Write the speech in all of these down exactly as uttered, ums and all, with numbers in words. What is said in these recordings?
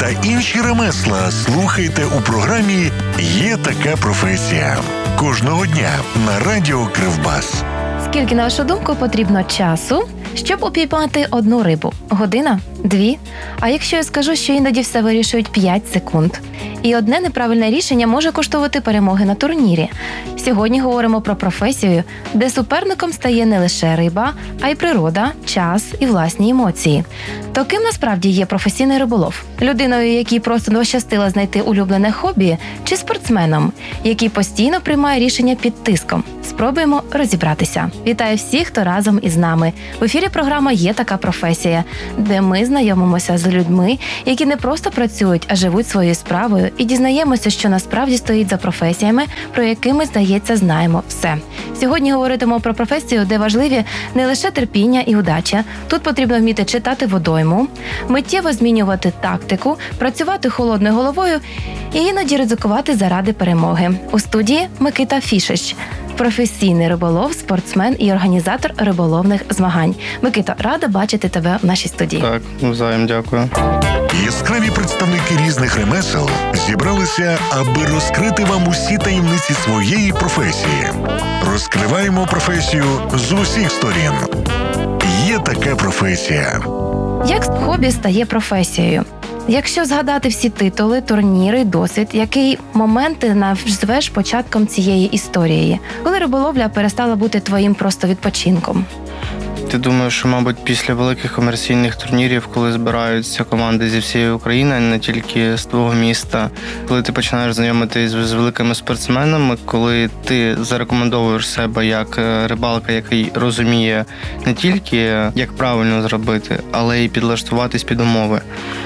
та інші ремесла слухайте у програмі «Є така професія». Кожного дня на радіо Кривбас. Скільки, на вашу думку, потрібно часу, щоб упіймати одну рибу? Година? Дві? А якщо я скажу, що іноді все вирішують п'ять секунд? І одне неправильне рішення може коштувати перемоги на турнірі. Сьогодні говоримо про професію, де суперником стає не лише риба, а й природа, час і власні емоції. То ким насправді є професійний риболов? Людиною, якій просто пощастило знайти улюблене хобі, чи спортсменом, який постійно приймає рішення під тиском? Спробуємо розібратися. Вітаю всіх, хто разом із нами. В ефірі програма «Є така професія», де ми знайомимося з людьми, які не просто працюють, а живуть своєю справою, і дізнаємося, що насправді стоїть за професіями, про які ми, здається, знаємо все. Сьогодні говоритимемо про професію, де важливі не лише терпіння і удача. Тут потрібно вміти читати водойму, миттєво змінювати тактику, працювати холодною головою і іноді ризикувати заради перемоги. У студії Микита Фішич, професійний риболов, спортсмен і організатор риболовних змагань. Микито, рада бачити тебе в нашій студії. Так, навзаєм, дякую. Яскраві представники різних ремесел зібралися, аби розкрити вам усі таємниці своєї професії. Розкриваємо професію з усіх сторін. Є така професія. Як хобі стає професією? Якщо згадати всі титули, турніри, досвід, який момент ти назвеш початком цієї історії? Коли риболовля перестала бути твоїм просто відпочинком? Ти думаєш, що, мабуть, після великих комерційних турнірів, коли збираються команди зі всієї України, а не тільки з твого міста, коли ти починаєш знайомитись з великими спортсменами, коли ти зарекомендовуєш себе як рибалка, який розуміє не тільки, як правильно зробити, але й підлаштуватись під умови.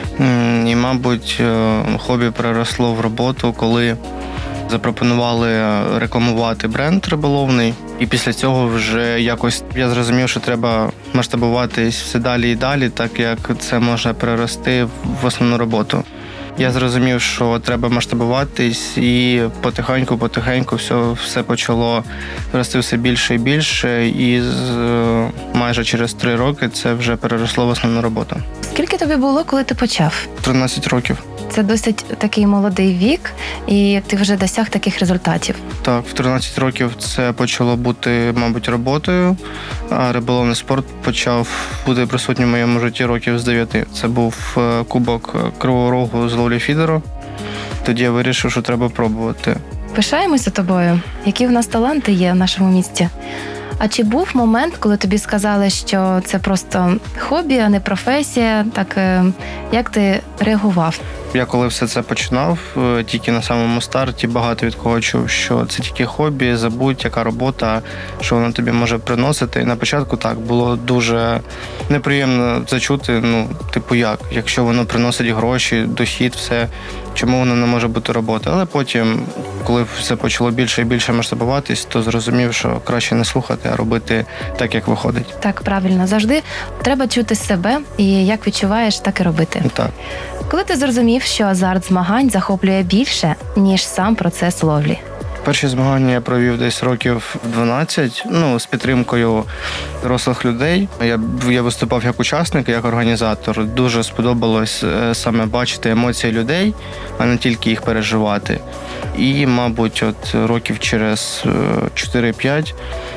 І, мабуть, хобі переросло в роботу, коли запропонували рекламувати бренд риболовний. І після цього вже якось я зрозумів, що треба масштабуватись все далі і далі, так як це може перерости в основну роботу. Я зрозумів, що треба масштабуватись, і потихеньку-потихеньку все, все почало рости все більше і більше, і з, майже через три роки це вже переросло в основну роботу. Скільки тобі було, коли ти почав? тринадцять років. Це досить такий молодий вік, і ти вже досяг таких результатів. Так, в тринадцять років це почало бути, мабуть, роботою, а риболовний спорт почав бути присутнім в моєму житті років з дев'яти. Це був кубок Кривого Рогу з ловлі фідеру. Тоді я вирішив, що треба пробувати. Пишаємося тобою. Які в нас таланти є в нашому місті? А чи був момент, коли тобі сказали, що це просто хобі, а не професія? Так, як ти реагував? Я коли все це починав, тільки на самому старті багато від кого чув, що це тільки хобі, забудь, яка робота, що вона тобі може приносити. І на початку так, було дуже неприємно це чути, ну, типу як, якщо воно приносить гроші, дохід, все, чому воно не може бути робота. Але потім, коли все почало більше і більше масштабуватись, то зрозумів, що краще не слухати, а робити так, як виходить. Так, правильно. Завжди треба чути себе, і як відчуваєш, так і робити. Так. Коли ти зрозумів, що азарт змагань захоплює більше, ніж сам процес ловлі? Перші змагання я провів десь років дванадцять, ну, з підтримкою дорослих людей. Я, я виступав як учасник, як організатор. Дуже сподобалось саме бачити емоції людей, а не тільки їх переживати. І, мабуть, от років через чотири-п'ять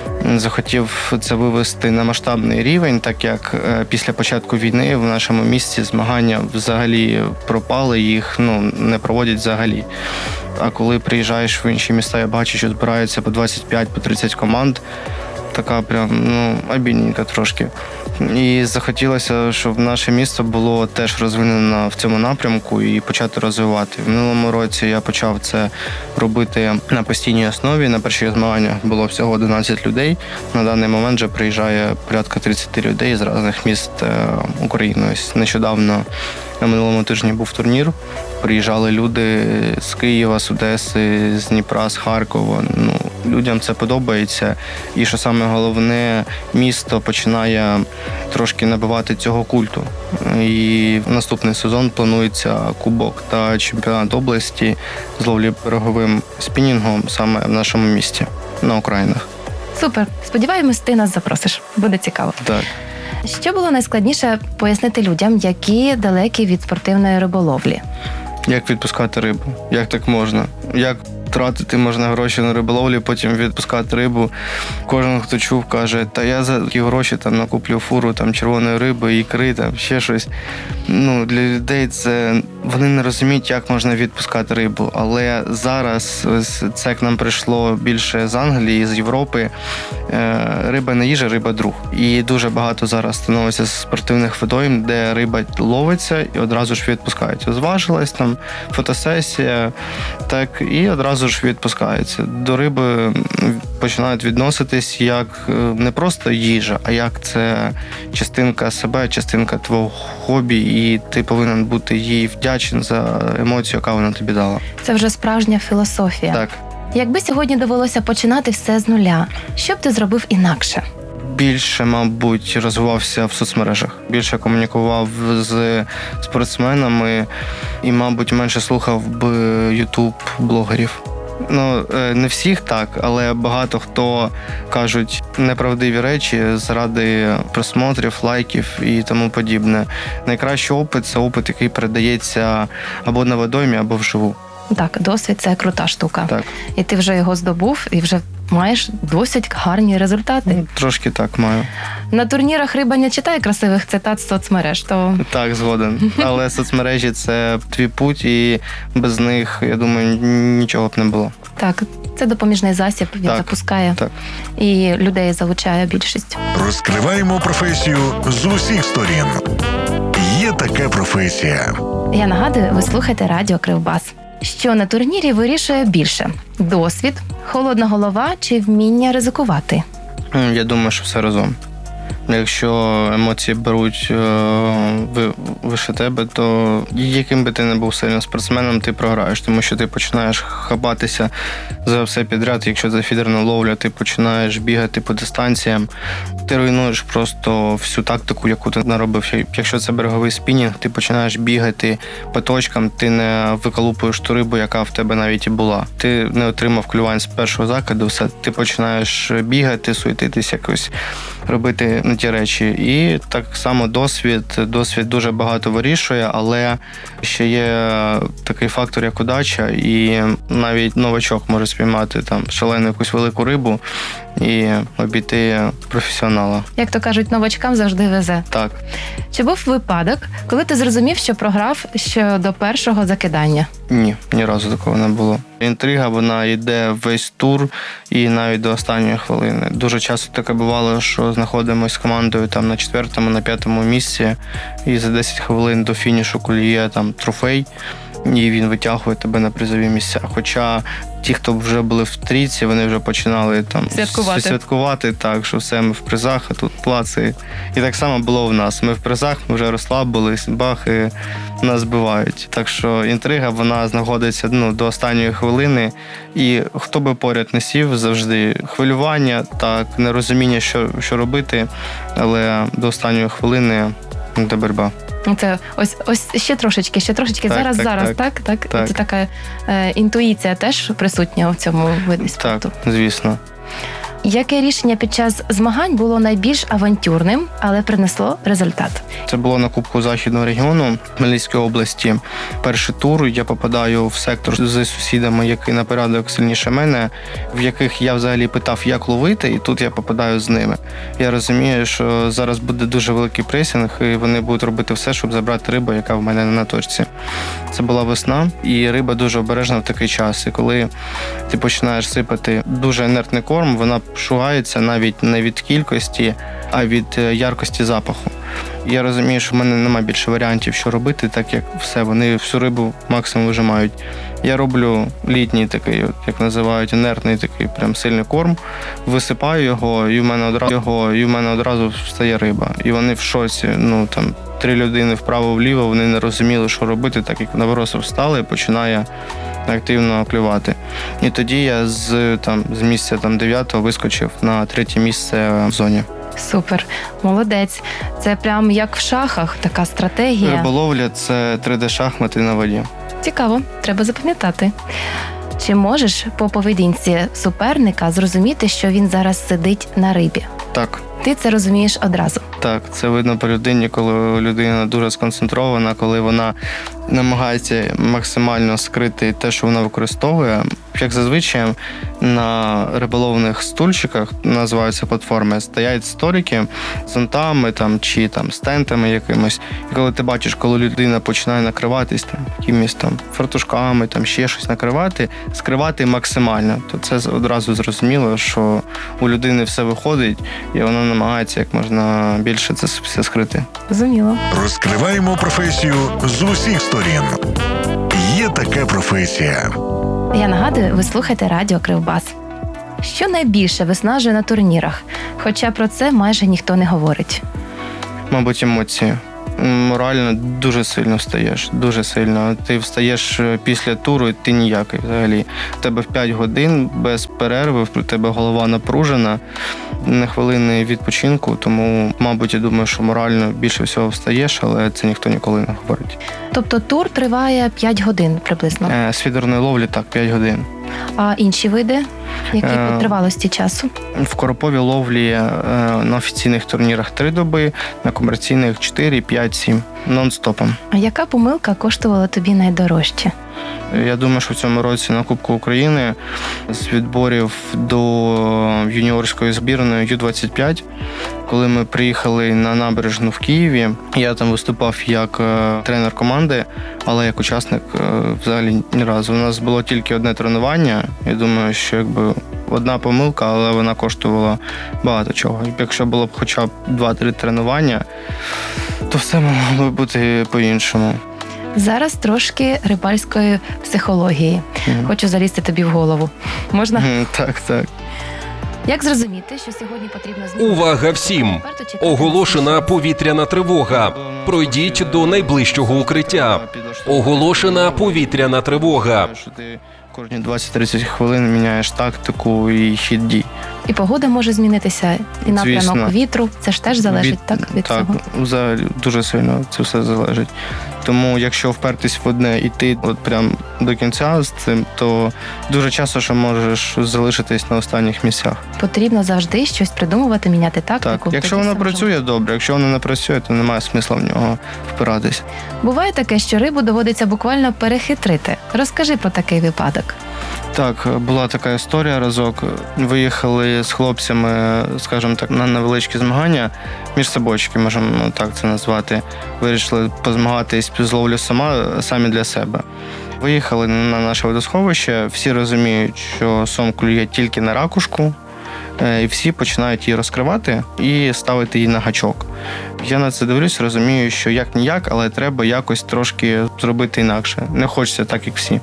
захотів це вивести на масштабний рівень, так як після початку війни в нашому місті змагання взагалі пропали, їх ну, не проводять взагалі. А коли приїжджаєш в інші міста, я бачу, що збираються по двадцять п'ять, по тридцять команд. Така прям, ну, обідненька трошки. І захотілося, щоб наше місто було теж розвинено в цьому напрямку і почати розвивати. В минулому році я почав це робити на постійній основі. На перших змаганнях було всього одинадцять людей. На даний момент вже приїжджає порядка тридцять людей з різних міст України. Ось нещодавно на минулому тижні був турнір. Приїжджали люди з Києва, з Одеси, з Дніпра, з Харкова. Ну, людям це подобається. І що саме головне, місто починає трошки набивати цього культу. І наступний сезон планується кубок та чемпіонат області з ловлі береговим спінінгом саме в нашому місті, на окраїнах. Супер. Сподіваємось, ти нас запросиш. Буде цікаво. Так. Що було найскладніше пояснити людям, які далекі від спортивної риболовлі? Як відпускати рибу? Як так можна? Як тратити можна гроші на риболовлі, потім відпускати рибу? Кожен, хто чув, каже, та я за такі гроші там накуплю фуру там, червоної риби, ікри, там, ще щось. Ну, для людей це... Вони не розуміють, як можна відпускати рибу. Але зараз, ось це як нам прийшло більше з Англії, з Європи, риба не їжа, риба друг. І дуже багато зараз становиться спортивних водойм, де риба ловиться і одразу ж відпускається. Зважилась там, фотосесія, так, і одразу ж відпускається. До риби починають відноситись як не просто їжа, а як це частинка себе, частинка твого хобі, і ти повинен бути їй вдячний за емоцію, яка вона тобі дала. Це вже справжня філософія. Так. Якби сьогодні довелося починати все з нуля, що б ти зробив інакше? Більше, мабуть, розвивався в соцмережах. Більше комунікував з спортсменами і, мабуть, менше слухав би ютуб-блогерів. Ну, не всіх так, але багато хто кажуть неправдиві речі заради просмотрів, лайків і тому подібне. Найкращий опит – це опит, який передається або на водоймі, або вживу. Так, досвід – це крута штука. Так. І ти вже його здобув, і вже маєш досить гарні результати. Трошки так маю. На турнірах риба не читає красивих цитат з соцмереж, то... Так, згоден. Але соцмережі – це твій путь, і без них, я думаю, нічого б не було. Так, це допоміжний засіб, він так, запускає так. і людей залучає більшість. Розкриваємо професію з усіх сторін. Є така професія. Я нагадую, ви слухаєте радіо Кривбас. Що на турнірі вирішує більше? Досвід, холодна голова чи вміння ризикувати? Я думаю, що все разом. Якщо емоції беруть вище тебе, то яким би ти не був сильним спортсменом, ти програєш, тому що ти починаєш хапатися за все підряд. Якщо це фідерна ловля, ти починаєш бігати по дистанціям, ти руйнуєш просто всю тактику, яку ти наробив. Якщо це береговий спінінг, ти починаєш бігати по точкам, ти не виколупуєш ту рибу, яка в тебе навіть і була. Ти не отримав клювань з першого закиду, все, ти починаєш бігати, суетитись якось, робити не ті речі. І так само досвід. Досвід дуже багато вирішує, але ще є такий фактор, як удача, і навіть новачок може спіймати там шалену якусь велику рибу і обійти професіонала. Як то кажуть, новачкам завжди везе. Так. Чи був випадок, коли ти зрозумів, що програв ще до першого закидання? Ні, ні разу такого не було. Інтрига, вона йде весь тур і навіть до останньої хвилини. Дуже часто таке бувало, що знаходимося з командою там на четвертому, на п'ятому місці, і за десять хвилин до фінішу куліє там трофей, і він витягує тебе на призові місця. Хоча ті, хто вже були в трійці, вони вже починали там святкувати. святкувати, так, що все, ми в призах, а тут плаци. І так само було в нас. Ми в призах, ми вже розслабились, бах, і нас збивають. Так що інтрига, вона знаходиться ну, до останньої хвилини, і хто би поряд не сів, завжди хвилювання, так, нерозуміння, що, що робити, але до останньої хвилини йде боротьба. Це ось ось ще трошечки, ще трошечки. Так, зараз, так, зараз, так, так, так. так. Це така е, інтуїція теж присутня в цьому виді спорту. Так, звісно. Яке рішення під час змагань було найбільш авантюрним, але принесло результат? Це було на Кубку Західного регіону Хмельницької області. Перший тур, я попадаю в сектор з сусідами, який на порядок сильніше мене, в яких я взагалі питав, як ловити, і тут я попадаю з ними. Я розумію, що зараз буде дуже великий пресінг, і вони будуть робити все, щоб забрати рибу, яка в мене на точці. Це була весна, і риба дуже обережна в такий час. І коли ти починаєш сипати дуже інертний корм, вона шугається навіть не від кількості, а від яркості запаху. Я розумію, що в мене немає більше варіантів, що робити, так як все, вони всю рибу максимум вижимають. Я роблю літній такий, як називають, інертний такий прям сильний корм, висипаю його, і в мене одразу його, і в мене одразу встає риба. І вони в шоці, ну там три людини вправо-вліво, вони не розуміли, що робити, так як Новоросов встали і починає активно клювати. І тоді я з там з місця там дев'ятого вискочив на третє місце в зоні. Супер, молодець. Це прям як в шахах, така стратегія. Риболовля – це три де-шахмати на воді. Цікаво, треба запам'ятати. Чи можеш по поведінці суперника зрозуміти, що він зараз сидить на рибі? Так, Ти це розумієш одразу. Так, це видно по людині, коли людина дуже сконцентрована, коли вона намагається максимально скрити те, що вона використовує. Як зазвичай на риболовних стульчиках, називаються платформи, стоять столики з зонтами там, чи там, стентами якимось. І коли ти бачиш, коли людина починає накриватись там, якимись там фартушками, там, ще щось накривати, скривати максимально, то це одразу зрозуміло, що у людини все виходить, і вона намагається як можна більше це все скрити. Зрозуміло. Розкриваємо професію з усіх сторін. Є така професія. Я нагадую, ви слухаєте радіо Кривбас. Що найбільше виснажує на турнірах? Хоча про це майже ніхто не говорить. Мабуть, емоції. Морально дуже сильно встаєш, дуже сильно. Ти встаєш після туру, і ти ніякий взагалі. У тебе в п'ять годин без перерви, в тебе голова напружена, не хвилини відпочинку, тому, мабуть, я думаю, що морально більше всього встаєш, але це ніхто ніколи не говорить. Тобто тур триває п'ять годин приблизно? З фідерної ловлі так, п'ять годин. А інші види? Які Е, по тривалості часу? В короповій ловлі е, на офіційних турнірах три доби, на комерційних чотири, п'ять, сім. Нон-стопом. А яка помилка коштувала тобі найдорожче? Я думаю, що в цьому році на Кубку України з відборів до юніорської збірної ю двадцять п'ять, коли ми приїхали на набережну в Києві, я там виступав як тренер команди, але як учасник взагалі ні разу. У нас було тільки одне тренування. Я думаю, що якби одна помилка, але вона коштувала багато чого. Якщо було б хоча б два-три тренування, то все могло б бути по-іншому. Зараз трошки рибальської психології. Mm. Хочу залізти тобі в голову. Можна? Mm, так, так. Як зрозуміти, що сьогодні потрібно змінити? Увага всім! Оголошена повітряна тривога. Пройдіть до найближчого укриття. Оголошена повітряна тривога. Кожні двадцять-тридцять хвилин міняєш тактику і хід дій. І погода може змінитися, і напрямок Звісно. вітру. Це ж теж залежить, від, так, від так, цього? Так, взагалі дуже сильно це все залежить. Тому якщо впертись в одне і ти от прям до кінця з цим, то дуже часто що можеш залишитись на останніх місцях. Потрібно завжди щось придумувати, міняти тактику. Так, якщо тоді воно все працює, може. добре. Якщо воно не працює, то немає смисла в нього впиратись. Буває таке, що рибу доводиться буквально перехитрити. Розкажи про такий випадок. Так, була така історія разок. Виїхали з хлопцями, скажімо так, на невеличкі змагання, між собойчики, можемо так це назвати. Вирішили позмагатись під зловлю сама, самі для себе. Виїхали на наше водосховище, всі розуміють, що сом клює тільки на ракушку, і всі починають її розкривати і ставити її на гачок. Я на це дивлюсь, розумію, що як-ніяк, але треба якось трошки зробити інакше. Не хочеться так, як всі.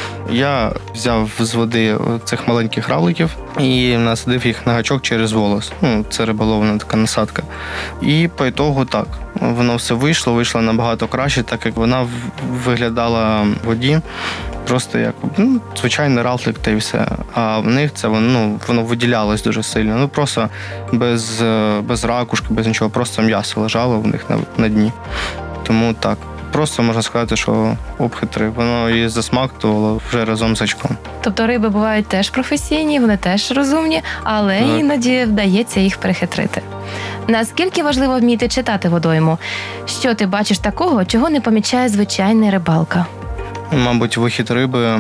Я взяв з води цих маленьких равликів і насадив їх на гачок через волос. Ну, це риболовна така насадка. І по ітогу так. Воно все вийшло, вийшло набагато краще, так як вона виглядала в воді. Просто як ну, звичайний равлик та й все. А в них це воно, ну, воно виділялось дуже сильно. Ну просто без, без ракушки, без нічого, просто м'ясо лежало в них на, на дні. Тому так. Просто можна сказати, що обхитрив. Воно її засмактувало вже разом з очком. Тобто риби бувають теж професійні, вони теж розумні, але так. Іноді вдається їх перехитрити. Наскільки важливо вміти читати водойму? Що ти бачиш такого, чого не помічає звичайний рибалка? Мабуть, вихід риби,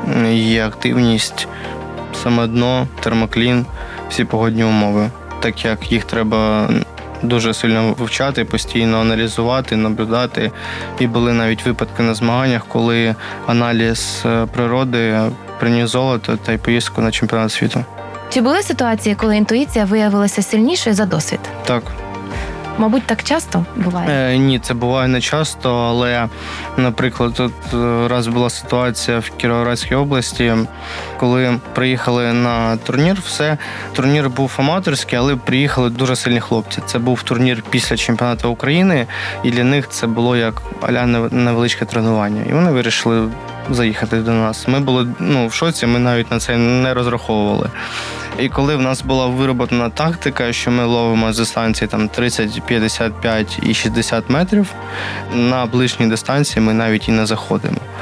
є активність, саме дно, термоклін, всі погодні умови. Так як їх треба дуже сильно вивчати, постійно аналізувати, наблюдати. І були навіть випадки на змаганнях, коли аналіз природи приніс золото та й поїздку на чемпіонат світу. Чи були ситуації, коли інтуїція виявилася сильнішою за досвід? Так. Мабуть, так часто буває? Е, ні, це буває не часто, але, наприклад, тут раз була ситуація в Кіровоградській області, коли приїхали на турнір, все, турнір був аматорський, але приїхали дуже сильні хлопці. Це був турнір після чемпіонату України, і для них це було як а-ля невеличке тренування. І вони вирішили заїхати до нас. Ми були ну, в шоці, ми навіть на це не розраховували. І коли в нас була вироблена тактика, що ми ловимо з дистанції там тридцять, п'ятдесят п'ять і шістдесят метрів, на ближній дистанції ми навіть і не заходимо.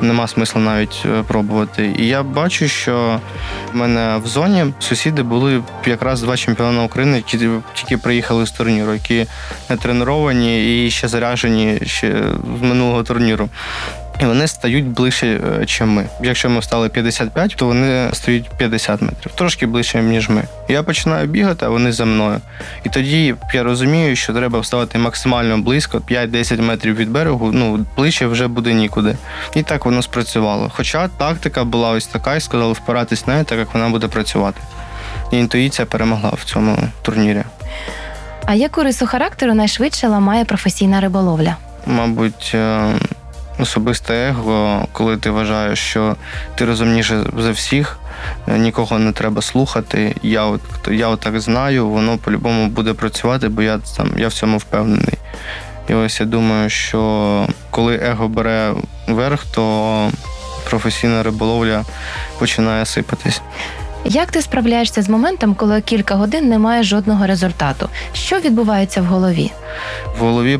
нема смисла навіть пробувати. І я бачу, що в мене в зоні сусіди були якраз два чемпіони України, які тільки приїхали з турніру, які не треновані і ще заряджені ще з минулого турніру. І вони стають ближче, ніж ми. Якщо ми стали п'ятдесят п'ять, то вони стають п'ятдесят метрів. Трошки ближче, ніж ми. Я починаю бігати, а вони за мною. І тоді я розумію, що треба вставати максимально близько, п'ять-десять метрів від берегу, ну, ближче вже буде нікуди. І так воно спрацювало. Хоча тактика була ось така, і сказали впиратись в неї, так як вона буде працювати. І інтуїція перемогла в цьому турнірі. А яку рису характеру найшвидше ламає професійна риболовля? Мабуть, особисте его, коли ти вважаєш, що ти розумніше за всіх, нікого не треба слухати. Я от, я от так знаю, воно по-любому буде працювати, бо я, там, я в цьому впевнений. І ось я думаю, що коли его бере верх, то професійна риболовля починає сипатись. Як ти справляєшся з моментом, коли кілька годин немає жодного результату? Що відбувається в голові? В голові